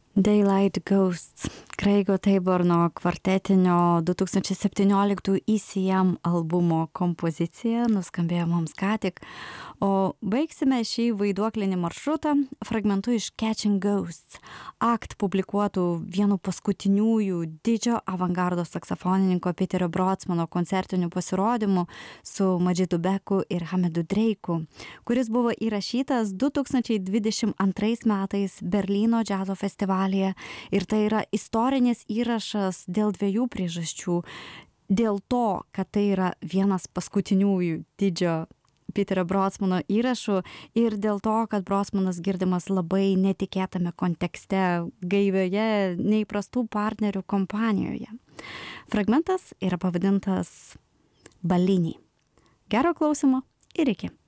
Daylight Ghosts, Craigo Taborno kvartetinio 2017 ECM albumo kompozicija nuskambėjo mums ką tik, o baigsime šį vaiduoklinį maršrutą fragmentu iš Catching Ghosts, Act publikuotų vienu paskutiniųjų didžio avangardo saksofonininko Peterio Brodsmano koncertinių pasirodymų su Madžidu Beku ir Hamidu Dreiku, kuris buvo įrašytas 2022 metais Berlyno džiazo festivalyje, ir tai yra istorinis įrašas dėl dviejų priežasčių. Dėl to, kad tai yra vienas paskutiniųjų didžio Peterio Brodsmano įrašų ir dėl to, kad Brodsmanas girdimas labai netikėtame kontekste, gaivioje, neįprastų partnerių kompanijoje. Fragmentas yra pavadintas Ballini. Gero klausimo ir iki.